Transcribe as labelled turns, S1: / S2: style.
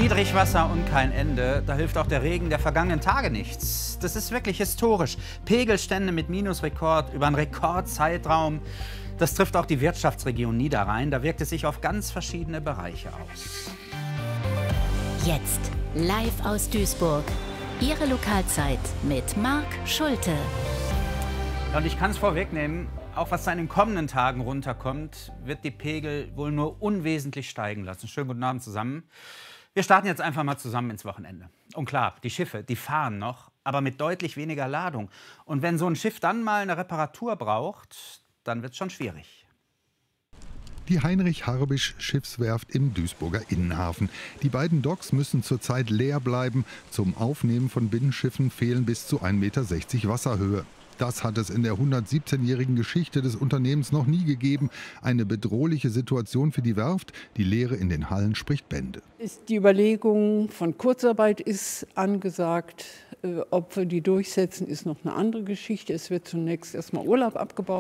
S1: Niedrigwasser und kein Ende, da hilft auch der Regen der vergangenen Tage nichts. Das ist wirklich historisch. Pegelstände mit Minusrekord über einen Rekordzeitraum. Das trifft auch die Wirtschaftsregion Niederrhein. Da wirkt es sich auf ganz verschiedene Bereiche aus.
S2: Jetzt live aus Duisburg. Ihre Lokalzeit mit Marc Schulte.
S1: Und ich kann es vorwegnehmen, auch was in den kommenden Tagen runterkommt, wird die Pegel wohl nur unwesentlich steigen lassen. Schönen guten Abend zusammen. Wir starten jetzt einfach mal zusammen ins Wochenende. Und klar, die Schiffe, die fahren noch, aber mit deutlich weniger Ladung. Und wenn so ein Schiff dann mal eine Reparatur braucht, dann wird es schon schwierig.
S3: Die Heinrich-Harbisch-Schiffswerft im Duisburger Innenhafen. Die beiden Docks müssen zurzeit leer bleiben. Zum Aufnehmen von Binnenschiffen fehlen bis zu 1,60 Meter Wasserhöhe. Das hat es in der 117-jährigen Geschichte des Unternehmens noch nie gegeben. Eine bedrohliche Situation für die Werft. Die Leere in den Hallen spricht Bände.
S4: Die Überlegung von Kurzarbeit ist angesagt. Ob wir die durchsetzen, ist noch eine andere Geschichte. Es wird zunächst erstmal Urlaub abgebaut.